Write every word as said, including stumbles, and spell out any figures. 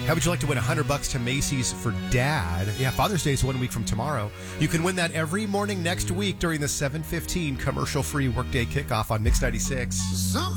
How would you like to win one hundred bucks to Macy's for Dad? Yeah, Father's Day is one week from tomorrow. You can win that every morning next week during the seven fifteen commercial-free workday kickoff on Mix ninety-six. Something